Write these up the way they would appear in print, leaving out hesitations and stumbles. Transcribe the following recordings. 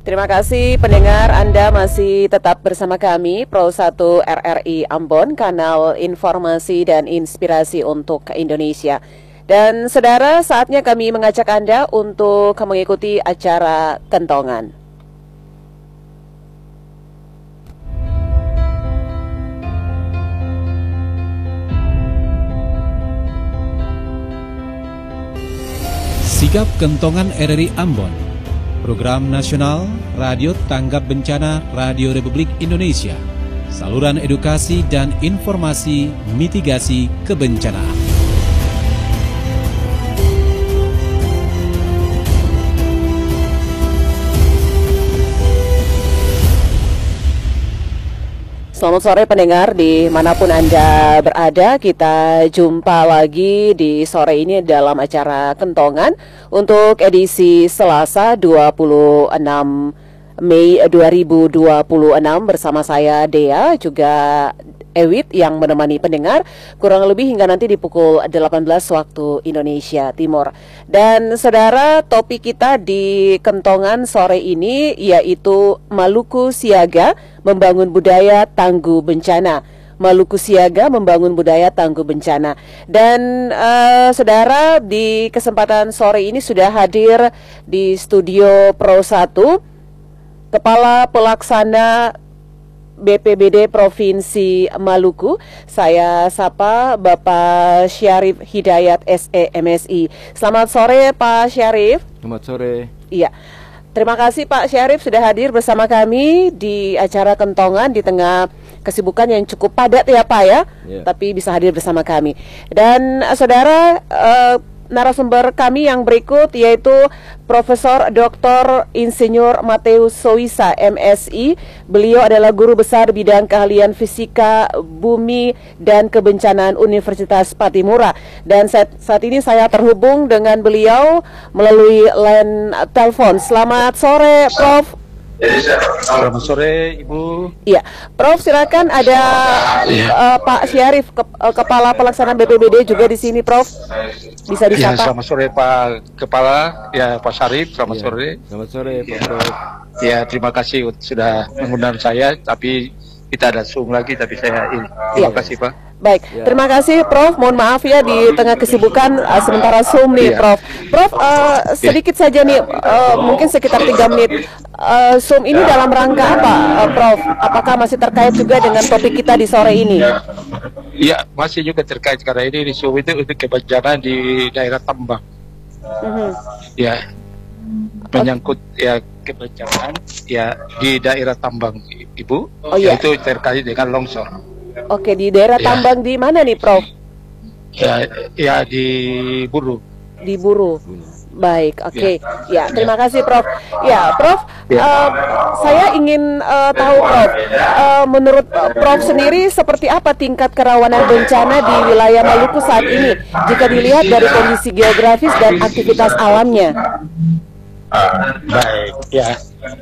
Terima kasih pendengar, Anda masih tetap bersama kami Pro 1 RRI Ambon, kanal informasi dan inspirasi untuk Indonesia. Dan saudara, saatnya kami mengajak Anda untuk mengikuti acara Kentongan. Sigap Kentongan RRI Ambon, program nasional Radio Tanggap Bencana Radio Republik Indonesia, saluran edukasi dan informasi mitigasi kebencanaan. Selamat sore pendengar dimanapun Anda berada, kita jumpa lagi di sore ini dalam acara Kentongan untuk edisi Selasa 26 Mei 2026 bersama saya Dea, juga Ewit yang menemani pendengar kurang lebih hingga nanti di pukul 18 waktu Indonesia Timur. Dan saudara, topik kita di Kentongan sore ini yaitu Maluku Siaga membangun budaya tangguh bencana. Maluku Siaga membangun budaya tangguh bencana. Dan saudara, di kesempatan sore ini sudah hadir di studio Pro 1 Kepala Pelaksana BPBD Provinsi Maluku. Saya sapa Bapak Syarif Hidayat SE MSI. Selamat sore Pak Syarif. Selamat sore. Iya. Terima kasih Pak Syarif sudah hadir bersama kami di acara Kentongan di tengah kesibukan yang cukup padat ya Pak ya. Tapi bisa hadir bersama kami. Dan saudara, narasumber kami yang berikut yaitu Profesor Dr. Insinyur Mateus Soisa MSI. Beliau adalah guru besar bidang keahlian fisika bumi dan kebencanaan Universitas Patimura. Dan saat ini saya terhubung dengan beliau melalui line telepon. Selamat sore Prof. Selamat sore Ibu. Iya, Prof, silakan ada Pak Syarif, Kepala Pelaksana BPBD juga di sini, Prof. Bisa disapa. Ya, selamat sore Pak Kepala, ya Pak Syarif, selamat sore. Selamat sore Pak Prof. Ya, terima kasih sudah mengundang saya, tapi kita ada Zoom lagi, tapi saya ini. Terima kasih Pak. Baik, terima kasih Prof. Mohon maaf ya di tengah kesibukan sementara Zoom nih Prof. Prof, sedikit saja nih, mungkin sekitar 3 menit. Zoom ini dalam rangka apa Prof? Apakah masih terkait juga dengan topik kita di sore ini? Iya, masih juga terkait karena ini di Zoom itu untuk kebencanaan di daerah tambang. Ya, menyangkut ya kebencanaan ya di daerah tambang Ibu. Itu terkait dengan longsor. Oke, di daerah tambang di mana nih, Prof? Ya di Buru. Di Buru. Baik, oke. Ya, terima kasih, Prof. Ya, Prof, saya ingin tahu, Prof, menurut Prof sendiri seperti apa tingkat kerawanan bencana di wilayah Maluku saat ini jika dilihat dari kondisi geografis dan aktivitas alamnya? Baik, ya.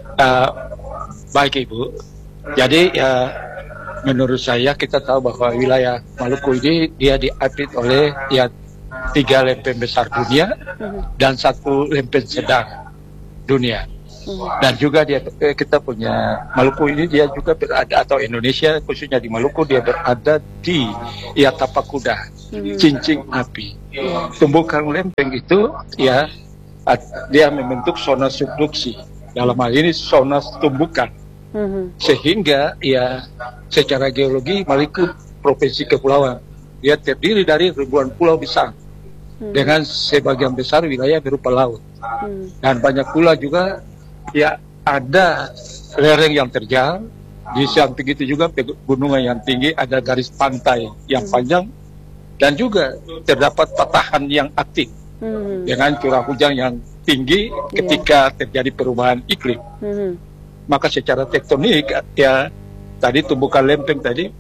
Baik, Ibu. Jadi, menurut saya kita tahu bahwa wilayah Maluku ini dia diapit oleh 3 lempeng besar dunia dan 1 lempeng sedang dunia. Dan juga kita punya Maluku ini dia juga berada, atau Indonesia khususnya di Maluku dia berada di tapak kuda, cincin api. Tumbukan lempeng itu dia membentuk zona subduksi. Dalam hal ini zona tumbukan. Sehingga secara geologi Maluku provinsi kepulauan dia terdiri dari ribuan pulau besar dengan sebagian besar wilayah berupa laut dan banyak pula juga ada lereng yang terjal, di samping itu juga pegunungan yang tinggi, ada garis pantai yang panjang dan juga terdapat patahan yang aktif dengan curah hujan yang tinggi ketika terjadi perubahan iklim. Maka secara tektonik tadi tumbukan lempeng tadi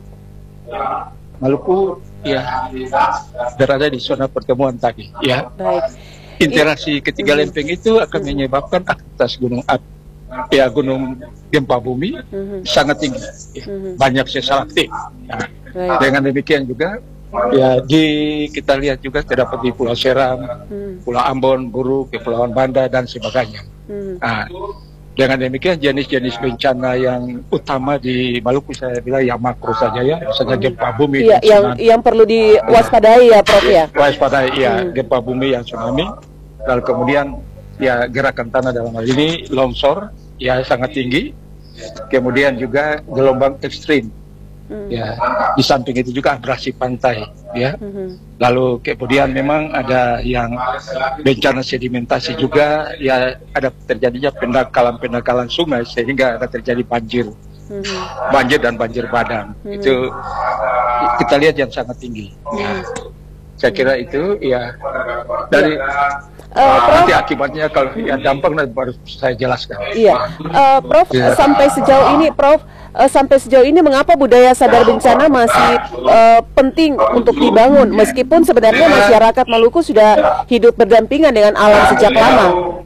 Maluku berada di zona pertemuan tadi Baik. Interaksi ketiga lempeng itu akan menyebabkan aktivitas gunung gempa bumi sangat tinggi, banyak sesar aktif. Dengan demikian juga kita lihat juga terdapat di Pulau Seram, Pulau Ambon, Buru, Kepulauan Banda dan sebagainya. Dengan demikian jenis-jenis bencana yang utama di Maluku saya bilang yang makro saja ya, misalnya gempa bumi, Iya, yang perlu diwaspadai ya Prof ya. Waspadai ya, gempa bumi yang tsunami, lalu kemudian ya gerakan tanah dalam hal ini longsor ya sangat tinggi, kemudian juga gelombang ekstrim. Ya, di samping itu juga abrasi pantai, ya. Lalu kemudian memang ada yang bencana sedimentasi juga, ya ada terjadinya pendangkalan sungai sehingga ada terjadi banjir, banjir dan banjir bandang. Itu kita lihat yang sangat tinggi. Ya. Saya kira itu ya dari nanti akibatnya kalau yang dampak nanti baru saya jelaskan. Iya, Prof. Sampai sejauh ini mengapa budaya sadar bencana masih penting untuk dibangun meskipun sebenarnya masyarakat Maluku sudah hidup berdampingan dengan alam sejak lama?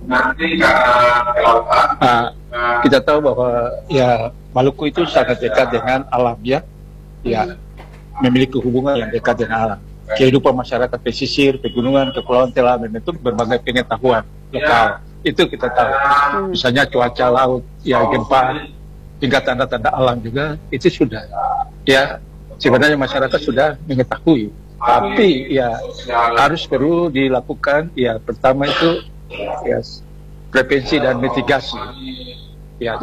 Kita tahu bahwa ya Maluku itu sangat dekat dengan alam ya, memiliki hubungan yang dekat dengan alam. Kehidupan masyarakat pesisir, pegunungan, kepulauan telah membentuk berbagai pengetahuan lokal. Itu kita tahu. Misalnya cuaca laut, ya gempa, hingga tanda-tanda alam juga itu sudah. Ya sebenarnya masyarakat sudah mengetahui. Tapi ya harus perlu dilakukan. Ya pertama itu ya prevensi dan mitigasi. Ya.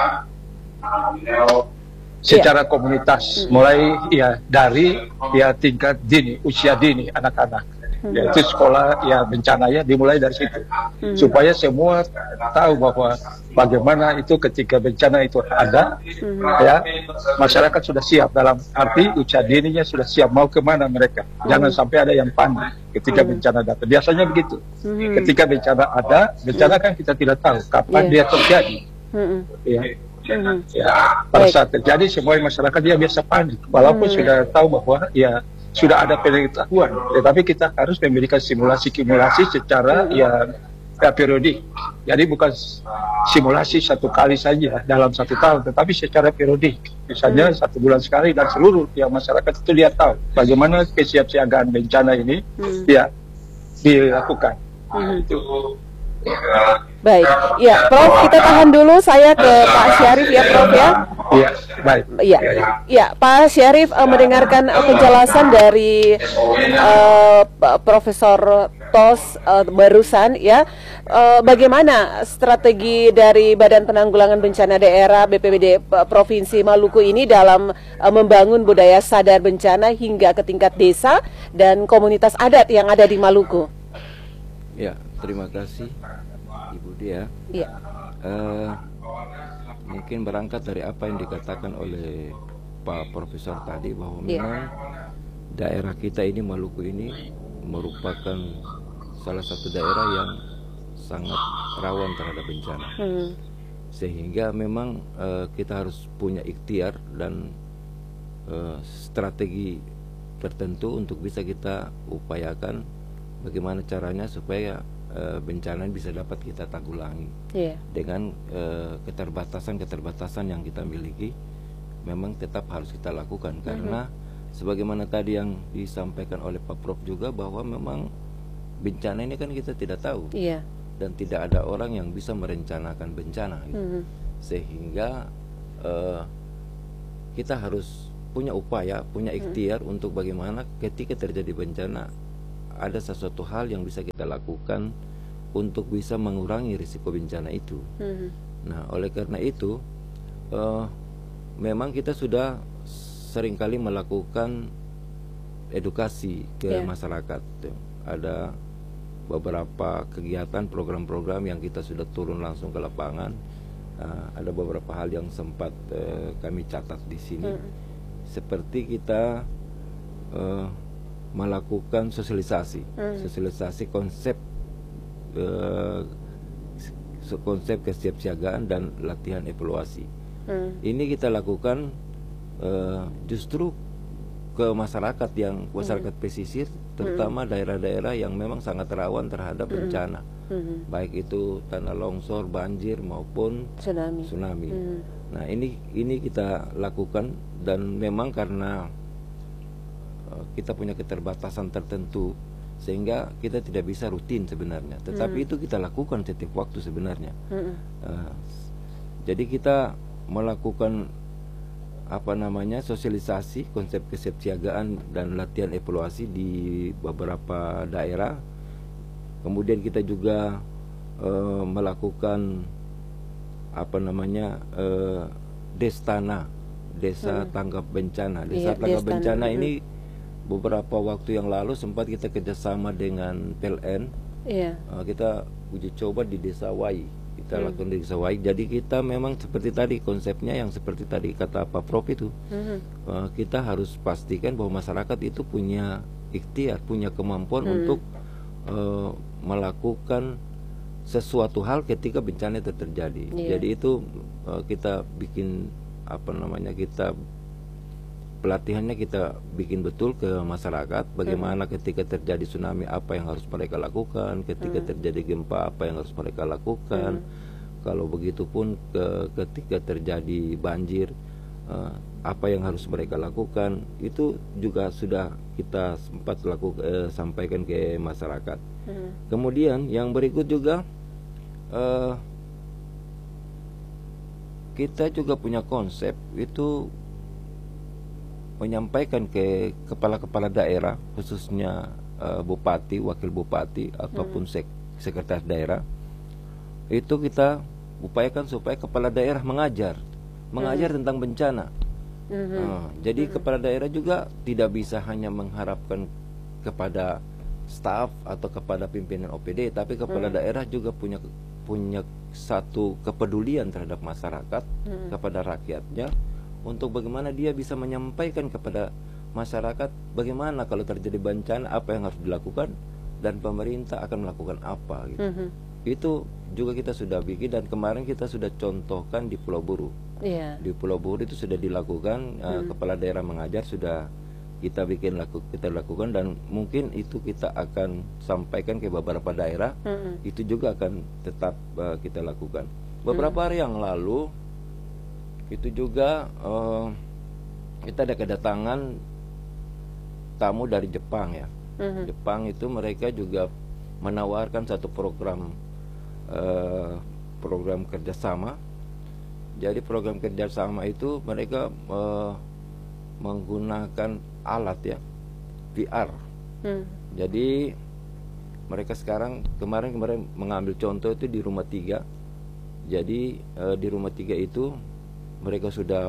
Secara komunitas, mulai ya dari ya tingkat dini, usia dini anak-anak, yaitu sekolah ya bencananya dimulai dari situ, supaya semua tahu bahwa bagaimana itu ketika bencana itu ada, ya masyarakat sudah siap dalam arti usia dininya sudah siap mau kemana mereka, jangan sampai ada yang panik ketika bencana datang. Biasanya begitu, ketika bencana ada, bencana kan kita tidak tahu kapan dia terjadi, ya. Ya, pada saat terjadi semua masyarakat dia biasa panik walaupun sudah tahu bahwa ya sudah ada pengetahuan, tetapi kita harus memberikan simulasi secara ya periodik. Jadi bukan simulasi satu kali saja dalam 1 tahun, tetapi secara periodik, misalnya 1 bulan sekali, dan seluruh ya masyarakat itu dia tahu bagaimana kesiapsiagaan bencana ini ya dilakukan. Itu. Baik, ya Prof, kita tahan dulu, saya ke Pak Syarif ya Prof ya. Iya, baik. Ya, Pak Syarif mendengarkan penjelasan dari Profesor Tos barusan ya. Bagaimana strategi dari Badan Penanggulangan Bencana Daerah BPBD Provinsi Maluku ini dalam membangun budaya sadar bencana hingga ke tingkat desa dan komunitas adat yang ada di Maluku? Ya, terima kasih Ibu Dia. Iya. Mungkin berangkat dari apa yang dikatakan oleh Pak Profesor tadi, bahwa memang daerah kita ini, Maluku ini, merupakan salah satu daerah yang sangat rawan terhadap bencana. Sehingga memang kita harus punya ikhtiar dan strategi tertentu untuk bisa kita upayakan bagaimana caranya supaya bencana bisa dapat kita tanggulangi dengan keterbatasan yang kita miliki. Memang tetap harus kita lakukan karena sebagaimana tadi yang disampaikan oleh Pak Prof juga, bahwa memang bencana ini kan kita tidak tahu dan tidak ada orang yang bisa merencanakan bencana gitu. Sehingga kita harus punya upaya, punya ikhtiar untuk bagaimana ketika terjadi bencana ada sesuatu hal yang bisa kita lakukan untuk bisa mengurangi risiko bencana itu. Nah, oleh karena itu memang kita sudah seringkali melakukan edukasi ke masyarakat. Ada beberapa kegiatan, program-program yang kita sudah turun langsung ke lapangan. Ada beberapa hal yang sempat kami catat di sini, seperti kita melakukan sosialisasi konsep kesiapsiagaan dan latihan evaluasi. Ini kita lakukan justru ke masyarakat pesisir, terutama daerah-daerah yang memang sangat rawan terhadap bencana, baik itu tanah longsor, banjir maupun tsunami. Nah, ini kita lakukan, dan memang karena kita punya keterbatasan tertentu sehingga kita tidak bisa rutin sebenarnya, tetapi itu kita lakukan setiap waktu sebenarnya. Jadi kita melakukan sosialisasi konsep kesiapsiagaan dan latihan evaluasi di beberapa daerah. Kemudian kita juga melakukan Destana, Desa Tanggap Bencana. Desa Tanggap Bencana ini beberapa waktu yang lalu sempat kita kerjasama dengan PLN. Kita uji coba di Desa Wai. Kita lakukan di Desa Wai. Jadi kita memang seperti tadi konsepnya yang seperti tadi kata Pak Prof itu. Kita harus pastikan bahwa masyarakat itu punya ikhtiar, punya kemampuan untuk melakukan sesuatu hal ketika bencana itu terjadi. Jadi itu kita bikin kita pelatihannya kita bikin betul ke masyarakat. Bagaimana ketika terjadi tsunami apa yang harus mereka lakukan, ketika terjadi gempa apa yang harus mereka lakukan. Kalau begitu pun ketika terjadi banjir apa yang harus mereka lakukan. Itu juga sudah kita sempat sampaikan ke masyarakat. Kemudian yang berikut juga kita juga punya konsep itu menyampaikan ke kepala-kepala daerah, khususnya bupati, wakil bupati ataupun sekretaris daerah. Itu kita upayakan supaya kepala daerah mengajar tentang bencana. Jadi kepala daerah juga tidak bisa hanya mengharapkan kepada staf atau kepada pimpinan OPD, tapi kepala daerah juga punya satu kepedulian terhadap masyarakat, kepada rakyatnya, untuk bagaimana dia bisa menyampaikan kepada masyarakat bagaimana kalau terjadi bencana apa yang harus dilakukan dan pemerintah akan melakukan apa gitu. Itu juga kita sudah bikin dan kemarin kita sudah contohkan di Pulau Buru. Di Pulau Buru itu sudah dilakukan, kepala daerah mengajar sudah kita lakukan dan mungkin itu kita akan sampaikan ke beberapa daerah. Itu juga akan tetap kita lakukan. Beberapa hari yang lalu itu juga kita ada kedatangan tamu dari Jepang ya. Jepang itu mereka juga menawarkan satu program kerjasama. Jadi program kerjasama itu mereka menggunakan alat ya, VR. Jadi mereka kemarin mengambil contoh itu di Rumah 3. Jadi di Rumah 3 itu mereka sudah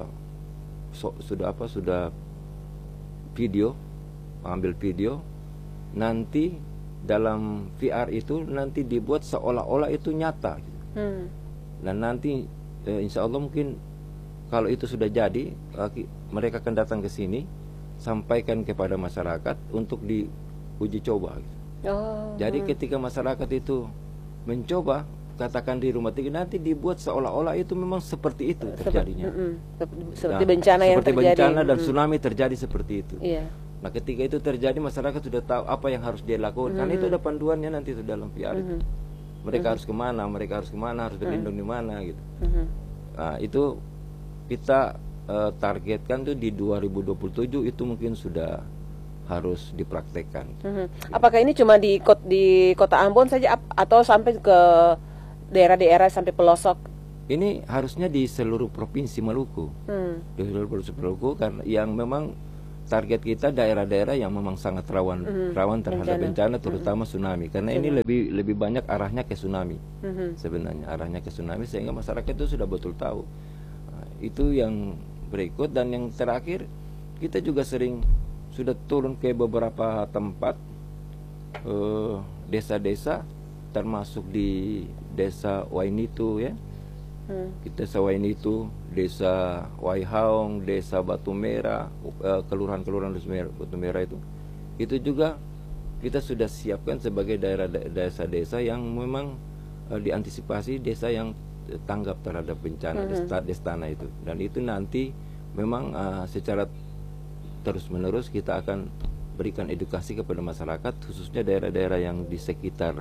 ambil video. Nanti dalam VR itu nanti dibuat seolah-olah itu nyata. Dan nanti insya Allah mungkin kalau itu sudah jadi, mereka akan datang ke sini, sampaikan kepada masyarakat untuk diuji coba. Jadi ketika masyarakat itu mencoba, katakan di Rumah 3, nanti dibuat seolah-olah itu memang seperti itu terjadinya. Seperti bencana yang terjadi. Seperti bencana dan tsunami terjadi seperti itu. Nah ketika itu terjadi, masyarakat sudah tahu apa yang harus dia lakukan. Karena itu ada panduannya nanti itu dalam VR itu. Mereka harus kemana, harus berlindung di mana gitu. Nah itu kita targetkan tuh di 2027 itu mungkin sudah harus dipraktekkan. Apakah ini cuma di Kota Ambon saja atau sampai ke daerah-daerah sampai pelosok? Ini harusnya di seluruh provinsi Maluku. Di seluruh provinsi Maluku, karena yang memang target kita daerah-daerah yang memang sangat rawan terhadap bencana, terutama tsunami. Karena ini lebih banyak arahnya ke tsunami. Sebenarnya arahnya ke tsunami, sehingga masyarakat itu sudah betul tahu. Itu yang berikut. Dan yang terakhir, kita juga sudah turun ke beberapa tempat desa-desa, termasuk di Desa Wainitu ya. Desa Wainitu, Desa Waihaong, Desa Batu Merah, kelurahan-kelurahan Batu Merah itu juga kita sudah siapkan sebagai desa-desa yang memang diantisipasi, desa yang tanggap terhadap bencana, Destana itu. Dan itu nanti memang secara terus-menerus kita akan berikan edukasi kepada masyarakat, khususnya daerah-daerah yang di sekitar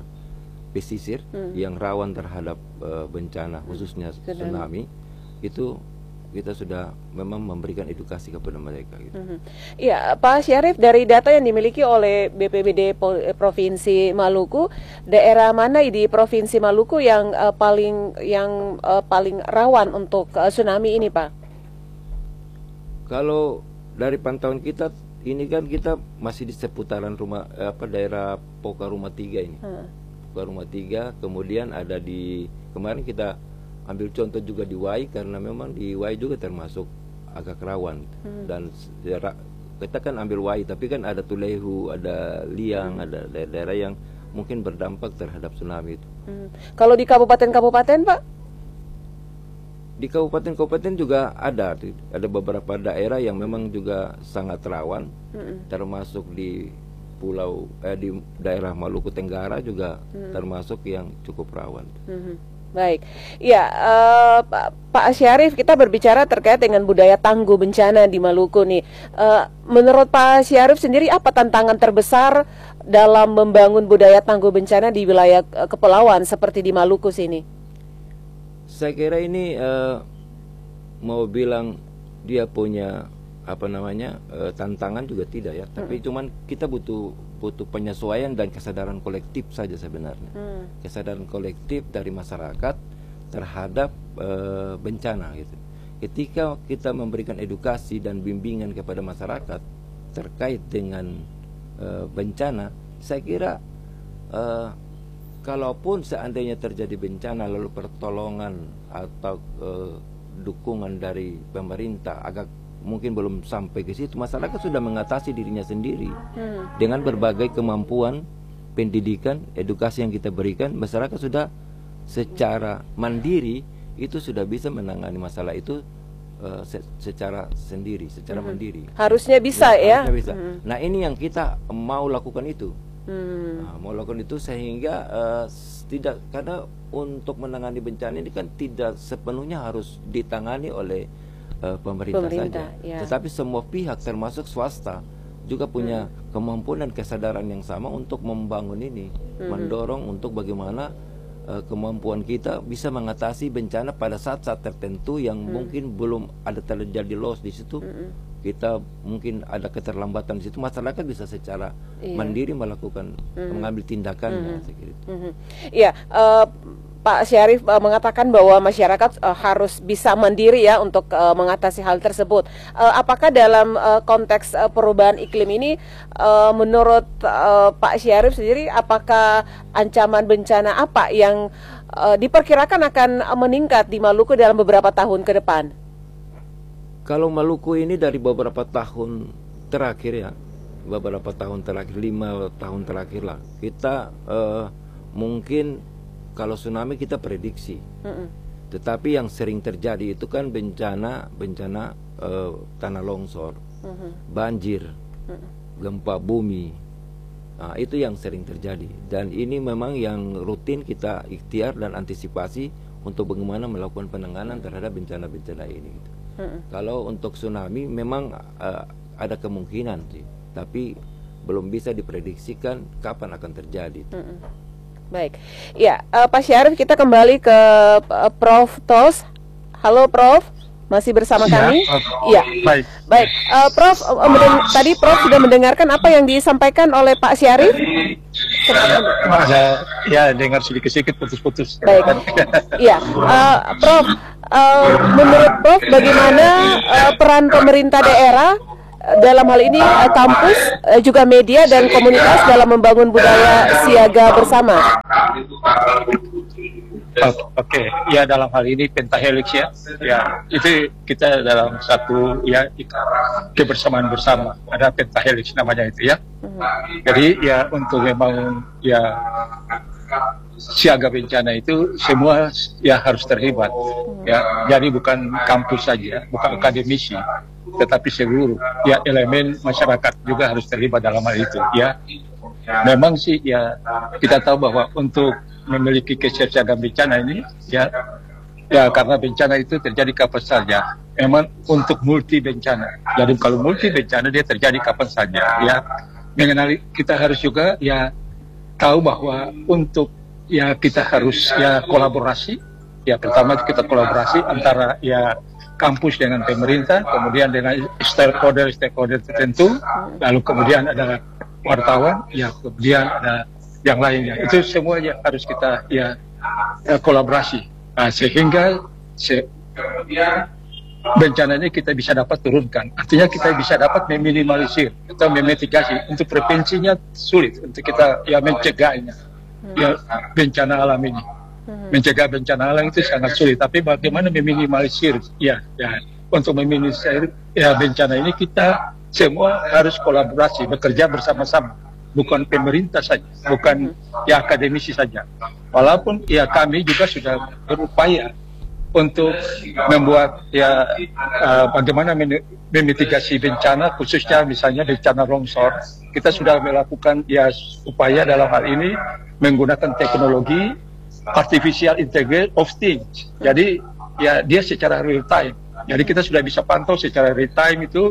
pesisir yang rawan terhadap bencana, khususnya tsunami. Itu kita sudah memang memberikan edukasi kepada mereka gitu. Iya, Pak Syarif, dari data yang dimiliki oleh BPBD Provinsi Maluku, daerah mana di Provinsi Maluku yang paling rawan untuk tsunami ini, Pak? Kalau dari pantauan kita ini kan kita masih di seputaran daerah Poka Rumah 3 ini. Poka Rumah 3, kemudian ada di kemarin kita ambil contoh juga di Wai, karena memang di Wai juga termasuk agak rawan. Dan kita kan ambil Wai, tapi kan ada Tulehu, ada Liang, ada daerah-daerah yang mungkin berdampak terhadap tsunami itu. Kalau di kabupaten-kabupaten, Pak? Di kabupaten-kabupaten juga ada beberapa daerah yang memang juga sangat rawan, termasuk di di daerah Maluku Tenggara juga termasuk yang cukup rawan. Baik, ya Pak Syarif, kita berbicara terkait dengan budaya tangguh bencana di Maluku nih. Menurut Pak Syarif sendiri, apa tantangan terbesar dalam membangun budaya tangguh bencana di wilayah kepulauan seperti di Maluku sini? Saya kira ini mau bilang dia punya tantangan juga tidak ya, tapi cuman kita butuh penyesuaian dan kesadaran kolektif saja sebenarnya. Kesadaran kolektif dari masyarakat terhadap bencana gitu. Ketika kita memberikan edukasi dan bimbingan kepada masyarakat terkait dengan bencana, saya kira kalaupun seandainya terjadi bencana lalu pertolongan atau dukungan dari pemerintah agak mungkin belum sampai ke situ, masyarakat sudah mengatasi dirinya sendiri dengan berbagai kemampuan pendidikan, edukasi yang kita berikan. Masyarakat sudah secara mandiri itu sudah bisa menangani masalah itu secara sendiri, secara mandiri. Harusnya bisa ya. Harusnya bisa. Nah, ini yang kita mau lakukan itu. Mau lakukan itu sehingga tidak, karena untuk menangani bencana ini kan tidak sepenuhnya harus ditangani oleh pemerintah saja, ya. Tetapi semua pihak termasuk swasta juga punya kemampuan dan kesadaran yang sama untuk membangun ini, mendorong untuk bagaimana kemampuan kita bisa mengatasi bencana pada saat-saat tertentu yang mungkin belum ada terjadi loss di situ. Kita mungkin ada keterlambatan di situ, masyarakat bisa secara mandiri melakukan mengambil tindakannya. Iya, Pak Syarif mengatakan bahwa masyarakat harus bisa mandiri ya untuk mengatasi hal tersebut. Apakah dalam konteks perubahan iklim ini, menurut Pak Syarif sendiri, apakah ancaman bencana apa yang diperkirakan akan meningkat di Maluku dalam beberapa tahun ke depan? Kalau Maluku ini dari beberapa tahun terakhir ya, beberapa tahun terakhir, 5 tahun terakhir lah, kita mungkin kalau tsunami kita prediksi, tetapi yang sering terjadi itu kan bencana tanah longsor, banjir, gempa bumi. Nah, itu yang sering terjadi, dan ini memang yang rutin kita ikhtiar dan antisipasi untuk bagaimana melakukan penanganan terhadap bencana-bencana ini gitu. Kalau untuk tsunami memang ada kemungkinan sih, tapi belum bisa diprediksikan kapan akan terjadi. Baik, ya Pak Syarif, kita kembali ke Prof. Tos. Halo Prof, masih bersama kami? Iya. Baik. Prof, tadi Prof sudah mendengarkan apa yang disampaikan oleh Pak Syarif? Ya, dengar sedikit-sedikit putus-putus. Baik. Iya, Prof, menurut Prof bagaimana peran pemerintah daerah dalam hal ini kampus, juga media dan komunitas dalam membangun budaya siaga bersama? Oke, ya dalam hal ini pentahelix ya, itu kita dalam satu ya kebersamaan bersama, ada pentahelix namanya itu ya. Jadi ya untuk memang ya siaga bencana itu semua ya harus terlibat ya, jadi bukan kampus saja, bukan akademisi, tetapi seluruh ya elemen masyarakat juga harus terlibat dalam hal itu ya. Memang sih ya kita tahu bahwa untuk memiliki kesiagaan bencana ini ya karena bencana itu terjadi kapan saja, memang untuk multi bencana. Jadi kalau multi bencana dia terjadi kapan saja ya. Mengenali, kita harus juga ya tahu bahwa untuk ya kita harus ya kolaborasi. Ya pertama kita kolaborasi antara ya kampus dengan pemerintah, kemudian dengan stakeholder tertentu, lalu kemudian ada wartawan, ya kemudian ada yang lainnya. Itu semuanya harus kita kolaborasi, sehingga bencana ini kita bisa dapat turunkan. Artinya kita bisa dapat meminimalisir atau memitigasi. Untuk prevensinya sulit, untuk kita mencegahnya, bencana alam ini. Mencegah bencana alam itu sangat sulit, tapi bagaimana meminimalisir? Untuk meminimalisir bencana ini kita semua harus kolaborasi, bekerja bersama-sama, bukan pemerintah saja, bukan akademisi saja. Walaupun kami juga sudah berupaya untuk membuat bagaimana memitigasi bencana, khususnya misalnya bencana longsor. Kita sudah melakukan upaya dalam hal ini menggunakan teknologi artificial internet of things. Jadi dia secara real time. Jadi kita sudah bisa pantau secara real time itu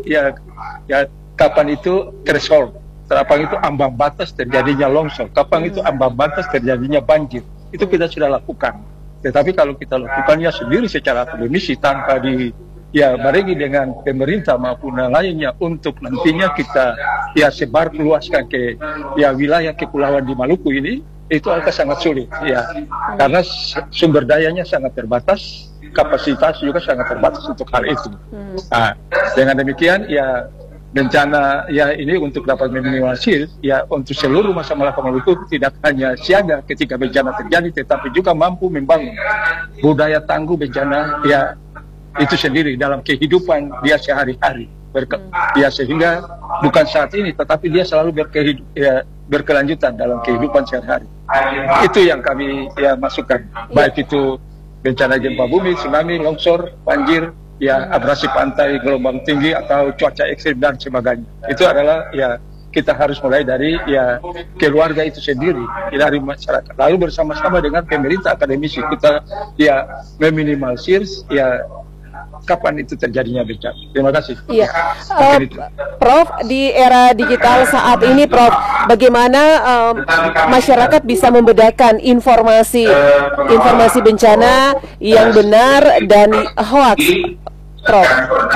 kapan itu threshold, kapan itu ambang batas terjadinya longsor, kapan itu ambang batas terjadinya banjir. Itu kita sudah lakukan. Tetapi kalau kita lakukannya sendiri secara akademisi tanpa barengi dengan pemerintah maupun lainnya untuk nantinya kita sebar luaskan ke wilayah kepulauan di Maluku ini, itu akan sangat sulit karena sumber dayanya sangat terbatas, kapasitas juga sangat terbatas untuk hal itu. Dengan demikian bencana ini untuk dapat meminimalisir untuk seluruh masyarakat Maluku tidak hanya siaga ketika bencana terjadi, tetapi juga mampu membangun budaya tangguh bencana itu sendiri dalam kehidupan dia sehari-hari. Sehingga bukan saat ini, tetapi dia selalu berkelanjutan dalam kehidupan sehari-hari. Itu yang kami masukkan, baik itu bencana gempa bumi, tsunami, longsor, banjir, abrasi pantai, gelombang tinggi atau cuaca ekstrim dan sebagainya. Itu adalah kita harus mulai dari keluarga itu sendiri, dari masyarakat. Lalu bersama-sama dengan pemerintah akademisi kita meminimalisir kapan itu terjadinya bencana. Terima kasih. Iya, Prof, di era digital saat ini, Prof, bagaimana masyarakat bisa membedakan informasi bencana yang benar dan hoax, Prof?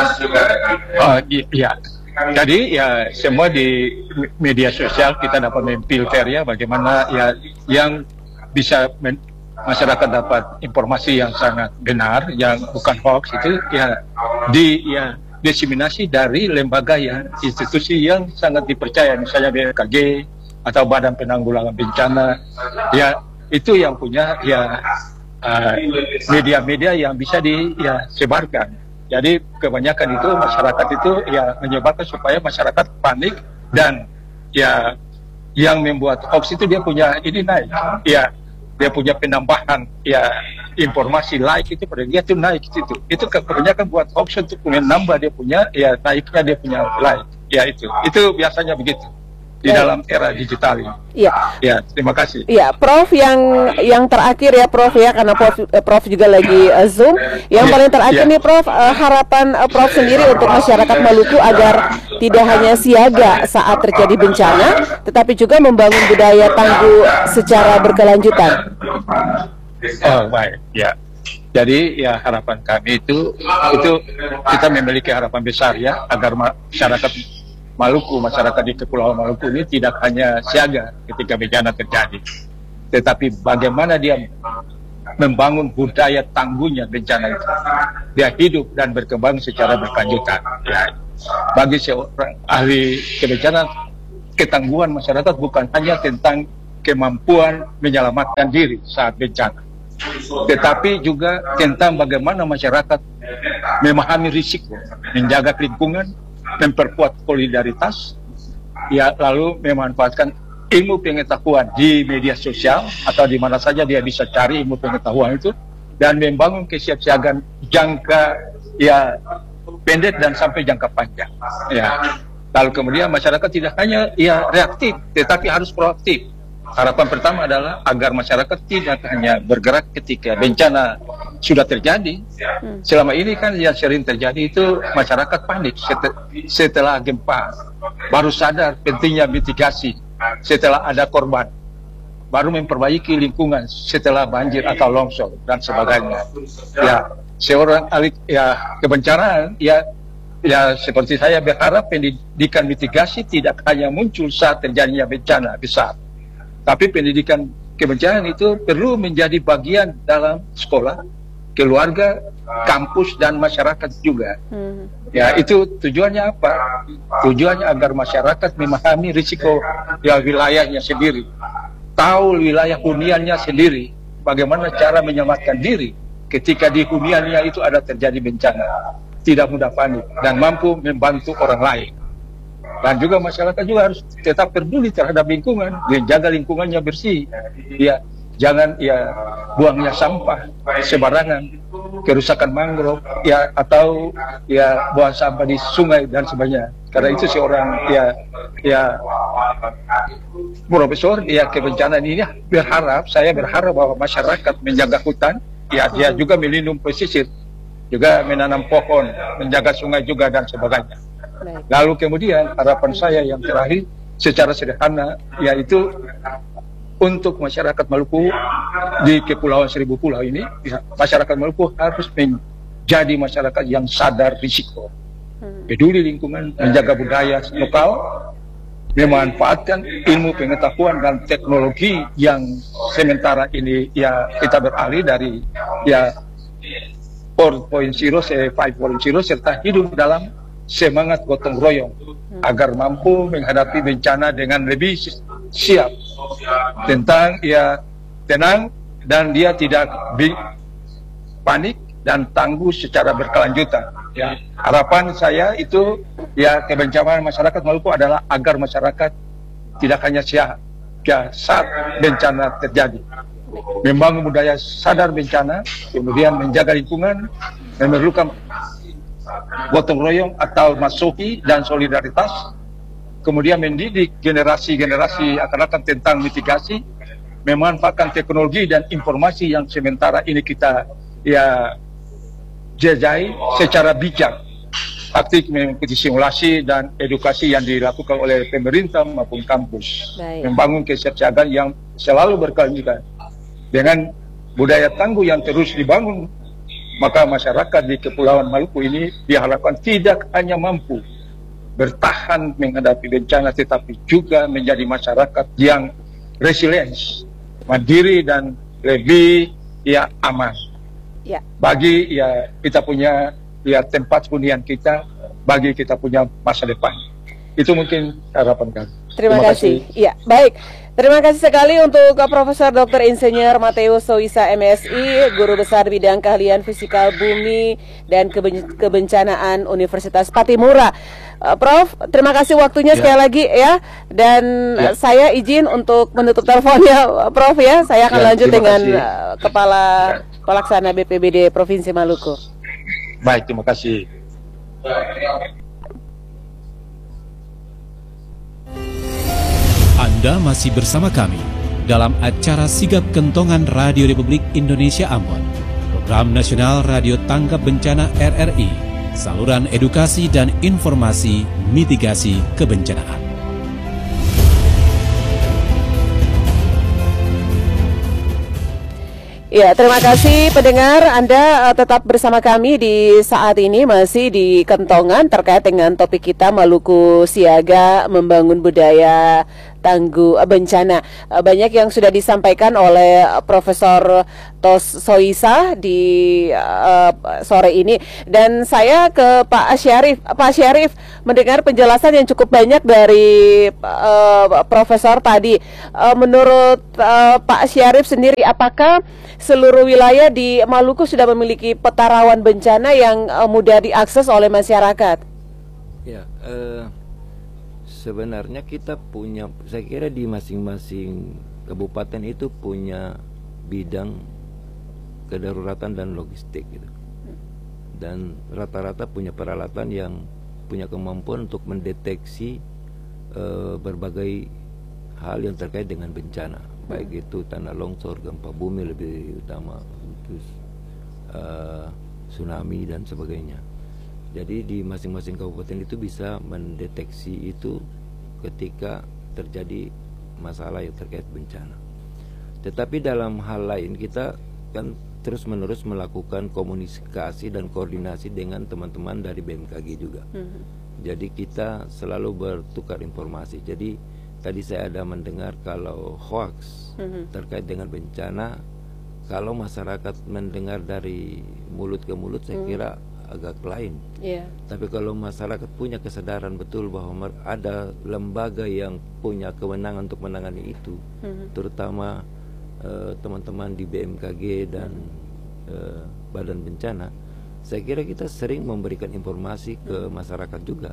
Jadi semua di media sosial kita dapat memfilter bagaimana yang bisa masyarakat dapat informasi yang sangat benar, yang bukan hoax itu diseminasi dari lembaga institusi yang sangat dipercaya, misalnya BMKG atau Badan Penanggulangan Bencana, itu yang punya media-media yang bisa disebarkan. Jadi kebanyakan itu masyarakat itu menyebarkan supaya masyarakat panik, dan yang membuat hoax itu dia punya naik, dia punya penambahan informasi itu pada dia tuh naik itu kebanyakan buat hoax untuk menambah dia punya naiknya dia punya like, itu biasanya begitu di dalam era digital ini. Terima kasih. Prof, yang terakhir Prof karena Prof juga lagi Zoom. Yang paling terakhir nih Prof, harapan Prof sendiri untuk masyarakat Maluku agar tidak hanya siaga saat terjadi bencana, tetapi juga membangun budaya tangguh secara berkelanjutan. Baik, Jadi harapan kami itu kita memiliki harapan besar agar masyarakat Maluku, masyarakat di Kepulauan Maluku ini tidak hanya siaga ketika bencana terjadi, tetapi bagaimana dia membangun budaya tangguhnya bencana itu. Dia hidup dan berkembang secara berkelanjutan. Bagi seorang ahli kebencanaan, ketangguhan masyarakat bukan hanya tentang kemampuan menyelamatkan diri saat bencana, tetapi juga tentang bagaimana masyarakat memahami risiko, menjaga lingkungan, memperkuat solidaritas, lalu memanfaatkan ilmu pengetahuan di media sosial atau di mana saja dia bisa cari ilmu pengetahuan itu, dan membangun kesiapsiagaan jangka pendek dan sampai jangka panjang. Lalu kemudian masyarakat tidak hanya reaktif, tetapi harus proaktif. Harapan pertama adalah agar masyarakat tidak hanya bergerak ketika bencana sudah terjadi. Selama ini kan yang sering terjadi itu masyarakat panik setelah gempa, baru sadar pentingnya mitigasi setelah ada korban, baru memperbaiki lingkungan setelah banjir atau longsor dan sebagainya. seorang ahli kebencanaan, seperti saya berharap pendidikan mitigasi tidak hanya muncul saat terjadinya bencana besar, tapi pendidikan kebencanaan itu perlu menjadi bagian dalam sekolah, keluarga, kampus, dan masyarakat juga. Ya, itu tujuannya apa? Tujuannya agar masyarakat memahami risiko wilayahnya sendiri, tahu wilayah huniannya sendiri, bagaimana cara menyelamatkan diri ketika di huniannya itu ada terjadi bencana, tidak mudah panik dan mampu membantu orang lain. Dan juga masyarakat juga harus tetap peduli terhadap lingkungan, menjaga lingkungannya bersih. Ya, jangan buangnya sampah sembarangan, kerusakan mangrove atau buang sampah di sungai dan sebagainya. Karena itu seorang profesor kebencanaan ini saya berharap bahwa masyarakat menjaga hutan, dia juga melindungi pesisir, juga menanam pohon, menjaga sungai juga dan sebagainya. Lalu kemudian harapan saya yang terakhir secara sederhana yaitu untuk masyarakat Maluku di Kepulauan Seribu Pulau ini, masyarakat Maluku harus menjadi masyarakat yang sadar risiko, peduli lingkungan, menjaga budaya lokal, memanfaatkan ilmu pengetahuan dan teknologi yang sementara ini kita beralih dari 4.0 ke 5.0 serta hidup dalam semangat gotong royong agar mampu menghadapi bencana dengan lebih siap, tenang, dan dia tidak panik dan tangguh secara berkelanjutan. Harapan saya itu kebencanaan masyarakat Maluku adalah agar masyarakat tidak hanya siap saat bencana terjadi, membangun budaya sadar bencana, kemudian menjaga lingkungan, memerlukan gotong royong atau masoki dan solidaritas, kemudian mendidik generasi-generasi akan tentang mitigasi, memanfaatkan teknologi dan informasi yang sementara ini kita jajai secara bijak, taktik mengikuti simulasi dan edukasi yang dilakukan oleh pemerintah maupun kampus. Membangun kesiapsiagaan yang selalu berkelanjutan dengan budaya tangguh yang terus dibangun, maka masyarakat di Kepulauan Maluku ini diharapkan tidak hanya mampu bertahan menghadapi bencana, tetapi juga menjadi masyarakat yang resilience, mandiri, dan lebih aman. Bagi kita punya tempat hunian kita, bagi kita punya masa depan. Itu mungkin harapan kami. Terima kasih. Ya, baik. Terima kasih sekali untuk Profesor Dr. Insinyur Mateus Soisa MSI, Guru Besar Bidang Keahlian Fisikal Bumi dan Kebencanaan Universitas Patimura. Prof, terima kasih waktunya sekali lagi ya. Dan saya izin untuk menutup teleponnya, Prof ya. Saya akan lanjut dengan Kepala Pelaksana BPBD Provinsi Maluku. Baik, terima kasih. Anda masih bersama kami dalam acara Sigap Kentongan Radio Republik Indonesia Ambon, Program Nasional Radio Tanggap Bencana RRI, saluran edukasi dan informasi mitigasi kebencanaan. Ya, terima kasih pendengar, Anda tetap bersama kami di saat ini masih di Kentongan terkait dengan topik kita Maluku Siaga Membangun Budaya Tangguh Bencana. Banyak yang sudah disampaikan oleh Profesor Tos Soisa di sore ini, dan saya ke Pak Syarif. Pak Syarif, mendengar penjelasan yang cukup banyak dari Profesor tadi. Menurut Pak Syarif sendiri, apakah seluruh wilayah di Maluku sudah memiliki peta rawan bencana yang mudah diakses oleh masyarakat? Ya, sebenarnya kita punya, saya kira di masing-masing kabupaten itu punya bidang kedaruratan dan logistik gitu. Dan rata-rata punya peralatan yang punya kemampuan untuk mendeteksi berbagai hal yang terkait dengan bencana, baik itu tanah longsor, gempa bumi lebih utama, terus tsunami dan sebagainya. Jadi di masing-masing kabupaten itu bisa mendeteksi itu ketika terjadi masalah yang terkait bencana. Tetapi dalam hal lain kita kan terus-menerus melakukan komunikasi dan koordinasi dengan teman-teman dari BMKG juga. Jadi kita selalu bertukar informasi. Jadi tadi saya ada mendengar kalau hoax terkait dengan bencana, kalau masyarakat mendengar dari mulut ke mulut saya kira agak lain. Tapi kalau masyarakat punya kesadaran betul bahwa ada lembaga yang punya kewenangan untuk menangani itu, terutama teman-teman di BMKG dan Badan Bencana, saya kira kita sering memberikan informasi ke masyarakat juga.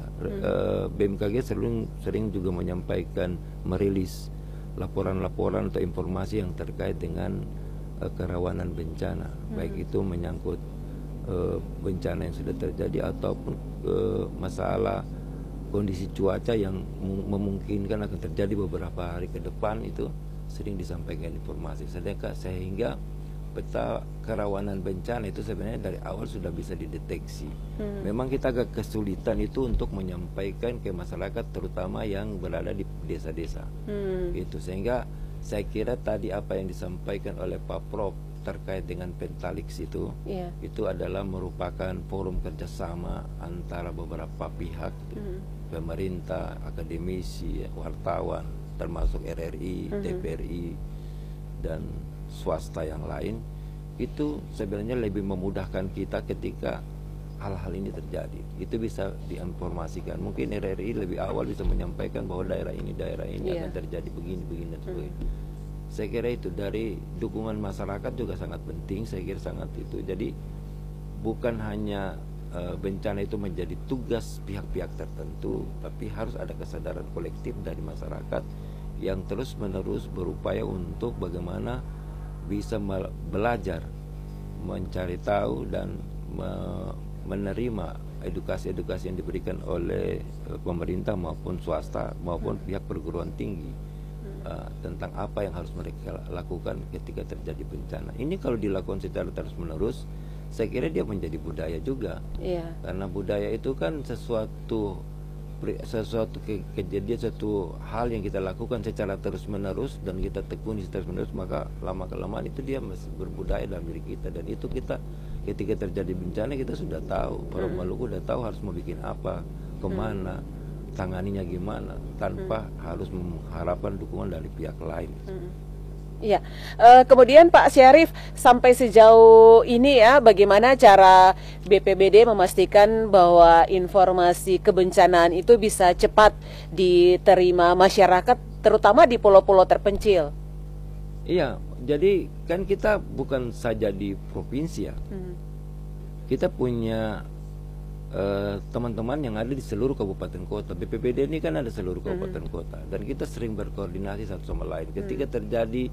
BMKG sering juga menyampaikan, merilis laporan-laporan atau informasi yang terkait dengan kerawanan bencana, baik itu menyangkut bencana yang sudah terjadi ataupun masalah kondisi cuaca yang memungkinkan akan terjadi beberapa hari ke depan, itu sering disampaikan informasi. Sehingga peta kerawanan bencana itu sebenarnya dari awal sudah bisa dideteksi. Memang kita agak kesulitan itu untuk menyampaikan ke masyarakat, terutama yang berada di desa-desa. Gitu. Sehingga saya kira tadi apa yang disampaikan oleh Pak Prof terkait dengan Pentalix itu adalah merupakan forum kerjasama antara beberapa pihak, pemerintah, akademisi, wartawan, termasuk RRI, TPRI, dan swasta yang lain. Itu sebenarnya lebih memudahkan kita ketika hal-hal ini terjadi. Itu bisa diinformasikan. Mungkin RRI lebih awal bisa menyampaikan bahwa daerah ini akan terjadi begini dan sebagainya. Saya kira itu dari dukungan masyarakat juga sangat penting. Saya kira sangat itu. Jadi bukan hanya bencana itu menjadi tugas pihak-pihak tertentu, tapi harus ada kesadaran kolektif dari masyarakat yang terus-menerus berupaya untuk bagaimana bisa belajar, mencari tahu dan menerima edukasi-edukasi yang diberikan oleh pemerintah maupun swasta maupun pihak perguruan tinggi tentang apa yang harus mereka lakukan ketika terjadi bencana. Ini kalau dilakukan secara terus-menerus, saya kira dia menjadi budaya juga. Karena budaya itu kan sesuatu kejadian, satu hal yang kita lakukan secara terus-menerus dan kita tekuni terus-menerus, maka lama-kelamaan itu dia masih berbudaya dalam diri kita. Dan itu kita ketika terjadi bencana kita sudah tahu, orang Maluku sudah tahu harus mau bikin apa, kemana, tanganinya gimana, tanpa harus mengharapkan dukungan dari pihak lain. Iya, kemudian Pak Syarif, sampai sejauh ini ya, bagaimana cara BPBD memastikan bahwa informasi kebencanaan itu bisa cepat diterima masyarakat, terutama di pulau-pulau terpencil? Iya, jadi kan kita bukan saja di provinsi ya, kita punya teman-teman yang ada di seluruh kabupaten kota. BPBD ini kan ada seluruh kabupaten kota, dan kita sering berkoordinasi satu sama lain. Ketika terjadi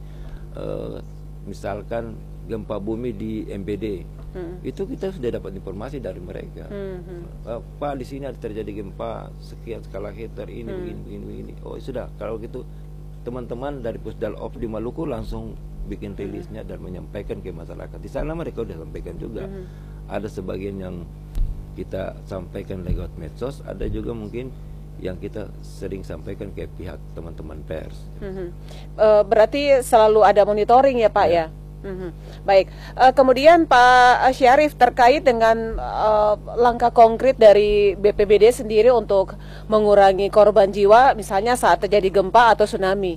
misalkan gempa bumi di MBD, itu kita sudah dapat informasi dari mereka. Pak, di sini ada terjadi gempa sekian skala Richter ini, begini. Oh sudah, kalau gitu teman-teman dari Pusdalop di Maluku langsung bikin rilisnya dan menyampaikan ke masyarakat. Di sana mereka sudah sampaikan juga. Ada sebagian yang kita sampaikan lewat medsos, ada juga mungkin yang kita sering sampaikan ke pihak teman-teman pers. Berarti selalu ada monitoring ya Pak ya? Baik, kemudian Pak Syarif, terkait dengan langkah konkret dari BPBD sendiri untuk mengurangi korban jiwa misalnya saat terjadi gempa atau tsunami.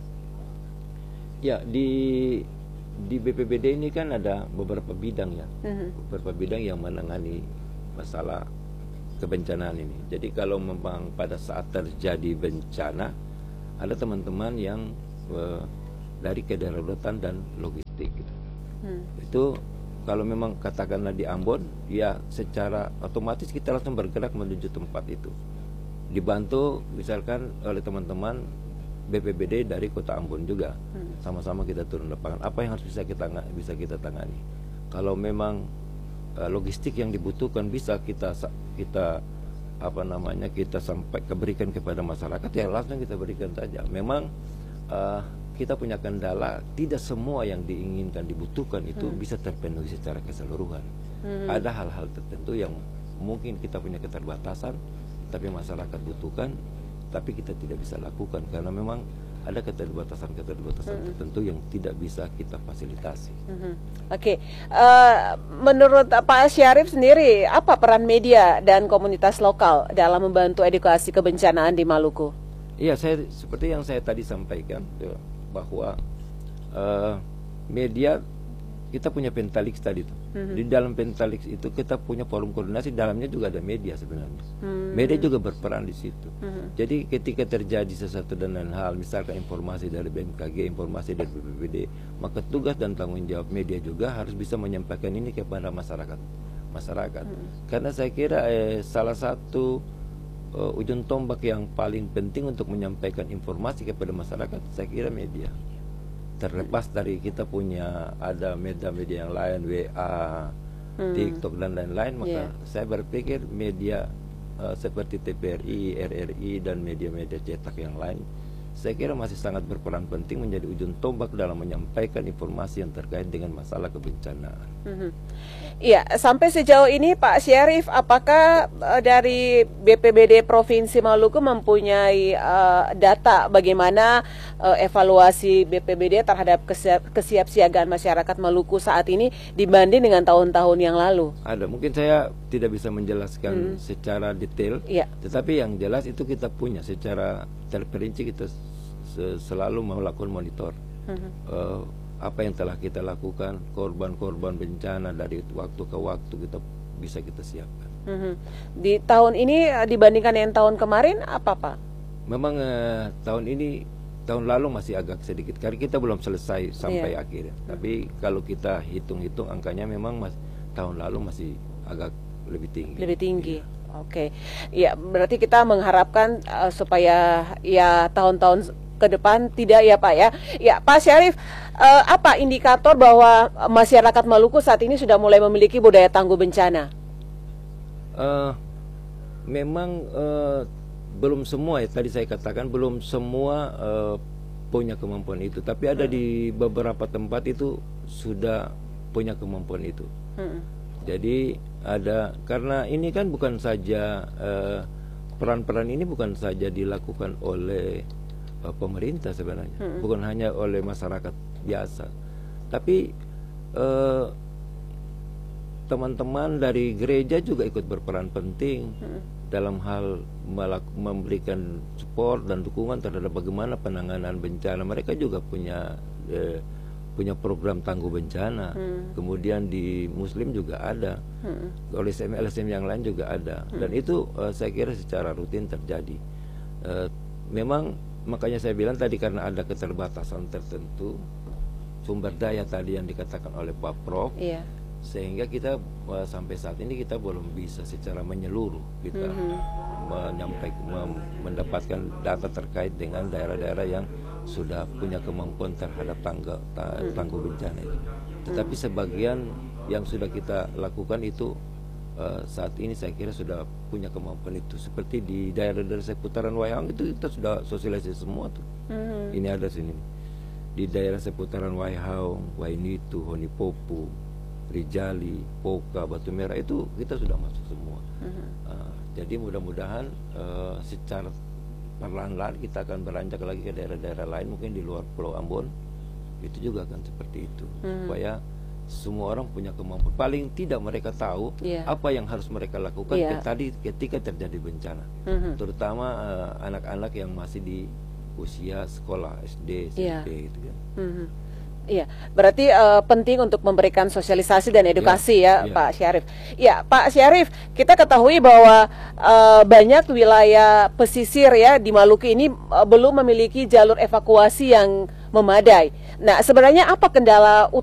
Ya, di BPBD ini kan ada beberapa bidang ya, beberapa bidang yang menangani masalah kebencanaan ini. Jadi kalau memang pada saat terjadi bencana, ada teman-teman yang dari kedaruratan dan logistik gitu. Itu kalau memang katakanlah di Ambon, ya secara otomatis kita langsung bergerak menuju tempat itu, dibantu misalkan oleh teman-teman BPBD dari Kota Ambon juga. Sama-sama kita turun lapangan. Apa yang harus bisa kita tangani? Kalau memang logistik yang dibutuhkan bisa kita berikan kepada masyarakat, ya langsung kita berikan saja. Memang kita punya kendala, tidak semua yang diinginkan, dibutuhkan itu bisa terpenuhi secara keseluruhan. Ada hal-hal tertentu yang mungkin kita punya keterbatasan, tapi masyarakat butuhkan, tapi kita tidak bisa lakukan karena memang ada keterbatasan tertentu yang tidak bisa kita fasilitasi. Oke. Menurut Pak Syarif sendiri, apa peran media dan komunitas lokal dalam membantu edukasi kebencanaan di Maluku? Iya, seperti yang saya tadi sampaikan bahwa media, kita punya Pentalix tadi tuh. Di dalam Pentalix itu kita punya forum koordinasi, dalamnya juga ada media sebenarnya. Media juga berperan di situ. Jadi ketika terjadi sesuatu dan lain hal, misalkan informasi dari BMKG, informasi dari BPBD, maka tugas dan tanggung jawab media juga harus bisa menyampaikan ini kepada masyarakat. Karena saya kira salah satu ujung tombak yang paling penting untuk menyampaikan informasi kepada masyarakat, saya kira media. Terlepas dari kita punya ada media-media yang lain, WA, TikTok dan lain-lain, maka saya berpikir media seperti TVRI, RRI dan media-media cetak yang lain, saya kira masih sangat berperan penting menjadi ujung tombak dalam menyampaikan informasi yang terkait dengan masalah kebencanaan. Iya, sampai sejauh ini Pak Syarif, apakah dari BPBD Provinsi Maluku mempunyai data bagaimana evaluasi BPBD terhadap kesiapsiagaan masyarakat Maluku saat ini dibanding dengan tahun-tahun yang lalu? Ada, mungkin saya tidak bisa menjelaskan secara detail, tetapi yang jelas itu kita punya secara terperinci, kita selalu melakukan monitor. Apa yang telah kita lakukan, korban-korban bencana dari waktu ke waktu kita siapkan. Di tahun ini dibandingkan dengan tahun kemarin apa Pak? Memang tahun lalu masih agak sedikit, karena kita belum selesai sampai akhir. Tapi kalau kita hitung-hitung angkanya memang tahun lalu masih agak lebih tinggi. Lebih tinggi. Oke. Ya, berarti kita mengharapkan supaya ya tahun-tahun ke depan tidak ya Pak ya. Ya Pak Syarif, apa indikator bahwa masyarakat Maluku saat ini sudah mulai memiliki budaya tangguh bencana? Memang belum semua ya, tadi saya katakan belum semua punya kemampuan itu, tapi ada di beberapa tempat itu sudah punya kemampuan itu. Jadi ada, karena ini kan bukan saja peran-peran ini bukan saja dilakukan oleh pemerintah sebenarnya, bukan hanya oleh masyarakat biasa, tapi teman-teman dari gereja juga ikut berperan penting dalam hal memberikan support dan dukungan terhadap bagaimana penanganan bencana. Mereka juga punya program tangguh bencana. Kemudian di Muslim juga ada, oleh LSM yang lain juga ada, dan itu saya kira secara rutin terjadi. Memang makanya saya bilang tadi, karena ada keterbatasan tertentu sumber daya tadi yang dikatakan oleh Pak Prof, sehingga kita sampai saat ini kita belum bisa secara menyeluruh kita mendapatkan data terkait dengan daerah-daerah yang sudah punya kemampuan terhadap tangguh bencana itu. Tetapi sebagian yang sudah kita lakukan itu saat ini saya kira sudah punya kemampuan itu. Seperti di daerah-daerah seputaran Wayang itu kita sudah sosialisasi semua tuh. Ini ada sini di daerah seputaran Waihaung, Wainitu, Honipopu, Rijali, Poka, Batu Merah, itu kita sudah masuk semua. Jadi mudah-mudahan secara perlahan-lahan kita akan beranjak lagi ke daerah-daerah lain, mungkin di luar Pulau Ambon, itu juga akan seperti itu, supaya semua orang punya kemampuan. Paling tidak mereka tahu apa yang harus mereka lakukan ketika terjadi bencana, terutama anak-anak yang masih di usia sekolah SD, SMP gitu kan. Iya, berarti penting untuk memberikan sosialisasi dan edukasi Pak Syarif. Ya, Pak Syarif, kita ketahui bahwa banyak wilayah pesisir ya di Maluku ini belum memiliki jalur evakuasi yang memadai. Nah, sebenarnya apa kendala